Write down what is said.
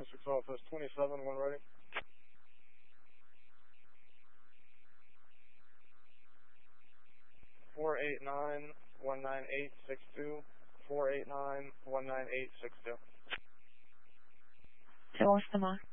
District Office 27, when ready. Four 489-19862. 489-19862. Все, что